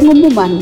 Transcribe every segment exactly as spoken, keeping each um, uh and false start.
Pengumuman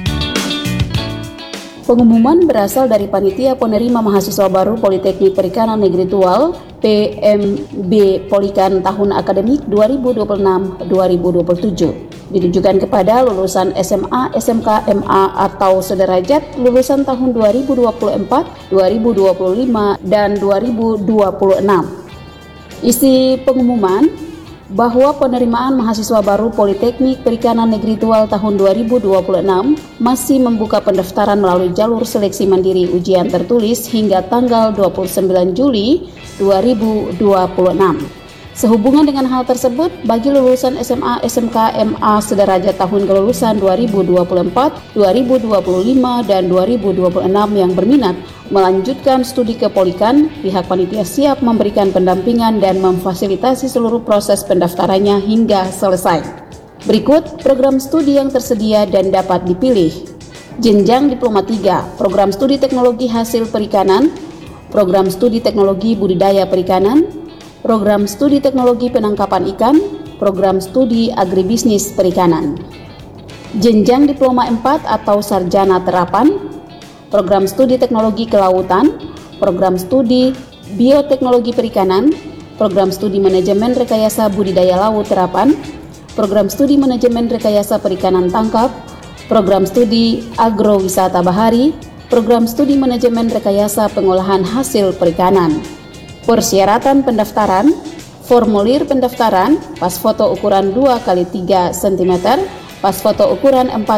Pengumuman berasal dari Panitia Penerima Mahasiswa Baru Politeknik Perikanan Negeri Tual P M B Polikan tahun akademik dua ribu dua puluh enam dua ribu dua puluh tujuh. Ditujukan kepada lulusan S M A, S M K, M A atau sederajat lulusan tahun dua ribu dua puluh empat, dua ribu dua puluh lima, dan dua ribu dua puluh enam. Isi pengumuman bahwa penerimaan mahasiswa baru Politeknik Perikanan Negeri Tual tahun dua ribu dua puluh enam masih membuka pendaftaran melalui jalur seleksi mandiri ujian tertulis hingga tanggal dua puluh sembilan Juli dua ribu dua puluh enam. Sehubungan dengan hal tersebut, bagi lulusan S M A, S M K, M A sederajat tahun kelulusan dua ribu dua puluh empat, dua ribu dua puluh lima, dan dua ribu dua puluh enam yang berminat melanjutkan studi ke Polikan, pihak panitia siap memberikan pendampingan dan memfasilitasi seluruh proses pendaftarannya hingga selesai. Berikut program studi yang tersedia dan dapat dipilih. Jenjang Diploma tiga, Program Studi Teknologi Hasil Perikanan, Program Studi Teknologi Budidaya Perikanan, Program Studi Teknologi Penangkapan Ikan, Program Studi Agribisnis Perikanan. Jenjang Diploma empat atau Sarjana Terapan, Program Studi Teknologi Kelautan, Program Studi Bioteknologi Perikanan, Program Studi Manajemen Rekayasa Budidaya Laut Terapan, Program Studi Manajemen Rekayasa Perikanan Tangkap, Program Studi Agrowisata Bahari, Program Studi Manajemen Rekayasa Pengolahan Hasil Perikanan. Persyaratan pendaftaran: formulir pendaftaran, pas foto ukuran dua kali tiga sentimeter, pas foto ukuran empat